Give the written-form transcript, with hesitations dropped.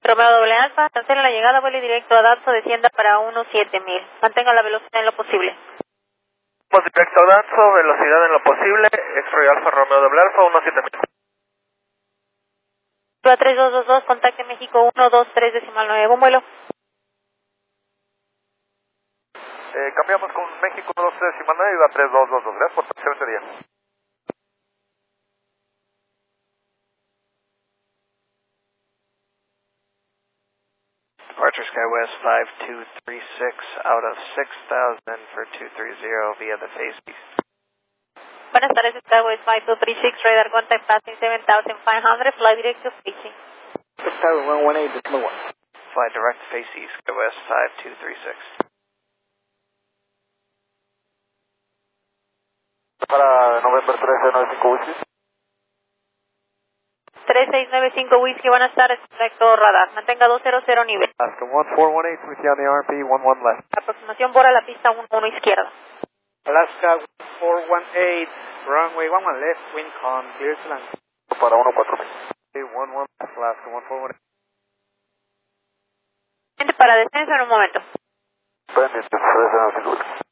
Romeo doble alfa, cancela la llegada, vuelo directo a Danzo, descienda para 17.000. Mantenga la velocidad en lo posible. Vamos directo a Danzo, velocidad en lo posible, X-Ray Alfa Romeo doble alfa, 17.000. Prueba 3222, contacte México 123.9, buen vuelo. Cambiamos con México 123.9 y va 3222, gracias por tu excelente día. Departure SkyWest 5236 out of 6000 for 230 via the face east. Buenas tardes, SkyWest 5236, radar contact passing 7500, fly direct to facing. Tower 118.1. Fly direct face east, SkyWest 5236. Para November 1395 Whisky. 3695 Whisky, buenas tardes, correcto radar. Mantenga 200 nivel. Alaska 1418 with you on the RP, 11 left. Aproximación bora la pista 11 izquierda. Alaska 418, runway 11 left, wind calm, clear to land. Para 14000. 11 left, Alaska 1418. Para descenso en un momento. Pendiente, 1395 Whisky.